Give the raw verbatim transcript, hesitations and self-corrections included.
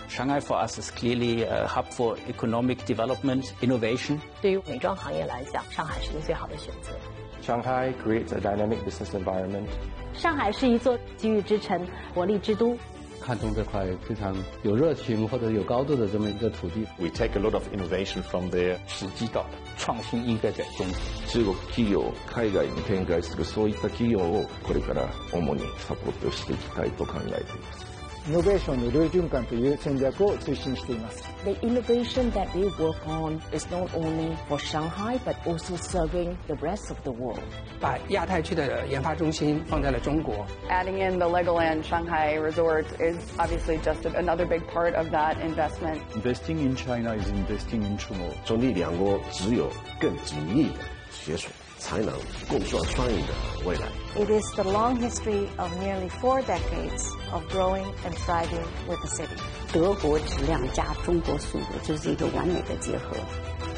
Shanghai for us is clearly a hub for economic development, innovation. 对于美妆行业来讲，上海是一个最好的选择。 Shanghai creates a dynamic business environment. 上海是一座机遇之城、活力之都。 看中这块非常有热情或者有高度的这么一个土地。 We take a lot of innovation from there. 时机到了，创新应该在中国。 中国企業、海外に展開するそういった企業をこれから主にサポートしていきたいと考えています。 イノベーションの類循環という戦略を推進しています。 The innovation that we work on is not only for Shanghai, but also serving the rest of the world. 把亚太区的研发中心放在了中国。 Adding in the Legoland Shanghai Resort is obviously just another big part of that investment. Investing in China is investing in tomorrow. 中立两国只有更紧密的携手，才能共创双赢的未来。 It is the long history of nearly four decades of growing and thriving with the city. 德国质量加中国速度，这是一个完美的结合。